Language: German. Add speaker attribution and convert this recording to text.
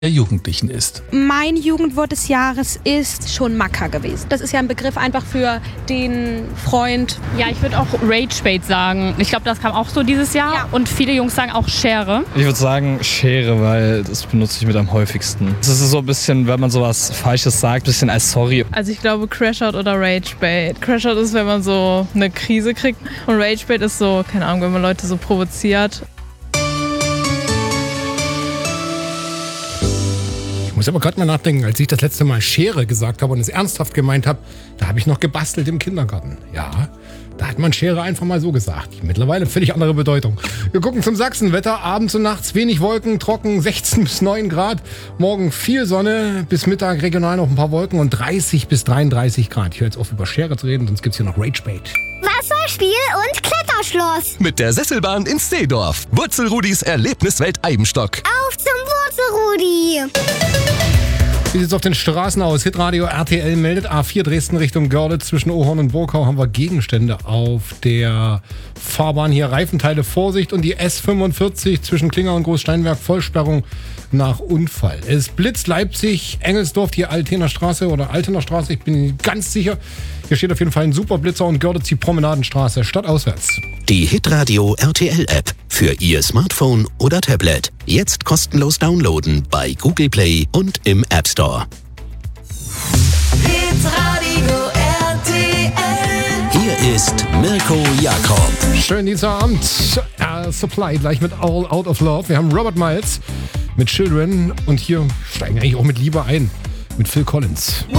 Speaker 1: der Jugendlichen ist.
Speaker 2: Mein Jugendwort des Jahres ist schon Macker gewesen. Das ist ja ein Begriff einfach für den Freund.
Speaker 3: Ja, ich würde auch Ragebait sagen. Ich glaube, das kam auch so dieses Jahr. Ja. Und viele Jungs sagen auch Schere.
Speaker 4: Ich würde sagen Schere, weil das benutze ich mit am häufigsten. Das ist so ein bisschen, wenn man sowas Falsches sagt, ein bisschen als sorry.
Speaker 5: Also ich glaube Crashout oder Ragebait. Crashout ist, wenn man so eine Krise kriegt. Und Ragebait ist so, keine Ahnung, wenn man Leute so provoziert.
Speaker 6: Ich muss aber gerade mal nachdenken, als ich das letzte Mal Schere gesagt habe und es ernsthaft gemeint habe, da habe ich noch gebastelt im Kindergarten. Ja, da hat man Schere einfach mal so gesagt. Mittlerweile völlig andere Bedeutung. Wir gucken zum Sachsenwetter. Abends und nachts wenig Wolken, trocken 16 bis 9 Grad. Morgen viel Sonne, bis Mittag regional noch ein paar Wolken und 30 bis 33 Grad. Ich höre jetzt auf, über Schere zu reden, sonst gibt es hier noch Ragebait.
Speaker 7: Wasserspiel und Kletterschloss.
Speaker 8: Mit der Sesselbahn in Seedorf. Wurzelrudis Erlebniswelt Eibenstock.
Speaker 7: Auf zum Wurzelrudi.
Speaker 6: Wie sieht es auf den Straßen aus? Hitradio RTL meldet A4 Dresden Richtung Görlitz. Zwischen Ohorn und Burgau haben wir Gegenstände auf der Fahrbahn. Hier Reifenteile, Vorsicht. Und die S45 zwischen Klinger und Großsteinwerk, Vollsperrung nach Unfall. Es blitzt Leipzig, Engelsdorf, die Altener Straße oder Altener Straße. Ich bin ganz sicher. Hier steht auf jeden Fall ein Superblitzer und Görlitz die Promenadenstraße, stadtauswärts.
Speaker 8: Die Hitradio RTL App für Ihr Smartphone oder Tablet. Jetzt kostenlos downloaden bei Google Play und im App Store.
Speaker 9: Hitradio RTL.
Speaker 8: Hier ist Mirko Jakob.
Speaker 6: Schönen Dienstagabend. Supply gleich mit All Out of Love. Wir haben Robert Miles mit Children und hier steigen wir eigentlich auch mit Liebe ein. Mit Phil Collins.